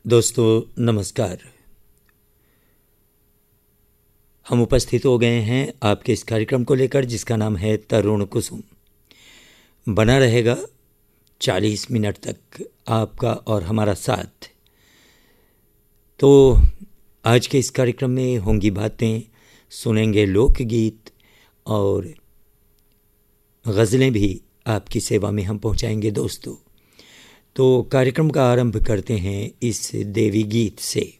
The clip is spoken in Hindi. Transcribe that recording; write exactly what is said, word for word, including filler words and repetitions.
दोस्तों नमस्कार। हम उपस्थित हो गए हैं आपके इस कार्यक्रम को लेकर जिसका नाम है तरुण कुसुम। बना रहेगा चालीस मिनट तक आपका और हमारा साथ। तो आज के इस कार्यक्रम में होंगी बातें, सुनेंगे लोकगीत और गज़लें भी आपकी सेवा में हम पहुंचाएंगे दोस्तों। तो कार्यक्रम का आरंभ करते हैं इस देवी गीत से।